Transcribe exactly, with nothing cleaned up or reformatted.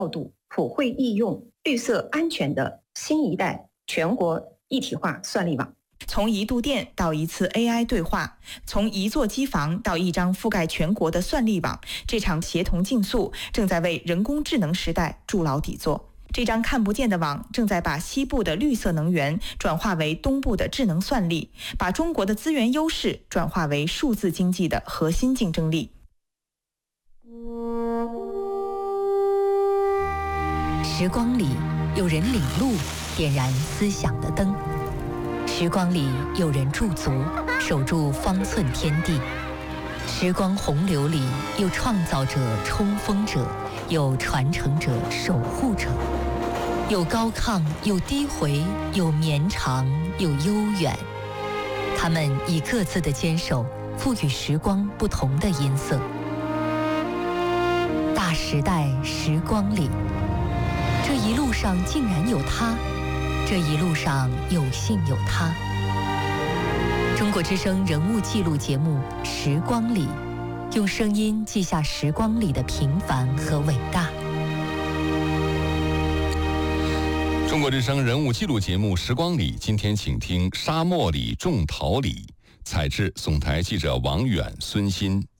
度、普惠易用、绿色安全的新一代全国一体化算力网。 从一度电到一次 A I 对话，从一座机房到一张覆盖全国的算力网，这场协同竞速正在为人工智能时代筑牢底座。这张看不见的网正在把西部的绿色能源转化为东部的智能算力，把中国的资源优势转化为数字经济的核心竞争力。 时光里有人领路，点燃思想的灯；时光里有人驻足，守住方寸天地；时光洪流里有创造者、冲锋者，有传承者、守护者，有高亢，有低回，有绵长，有悠远。他们以各自的坚守，赋予时光不同的音色。大时代时光里，这一路上竟然有他，这一路上有幸有他。中国之声人物记录节目《时光里》，用声音记下时光里的平凡和伟大。 中国之声人物记录节目《时光里》，今天请听沙漠里种桃李，采制总台记者王远、孙鑫。